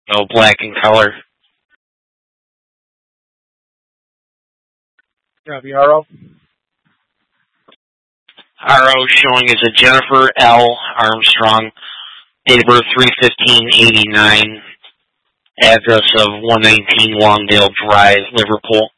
No, black in color. RO showing is a Jennifer L. Armstrong, date of birth 3/15/89, address of 119 Longdale Drive, Liverpool.